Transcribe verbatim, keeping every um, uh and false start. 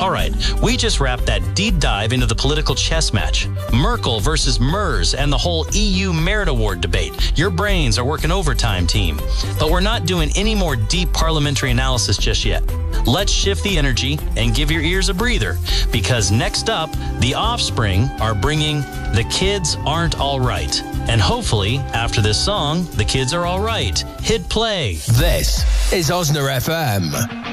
All right, we just wrapped that deep dive into the political chess match. Merkel versus Merz and the whole E U Merit Award debate. Your brains are working overtime, team. But we're not doing any more deep parliamentary analysis just yet. Let's shift the energy and give your ears a breather, because next up, the Offspring are bringing The Kids Aren't All Right. And hopefully, after this song, the kids are all right. Hit play. This is Osna F M.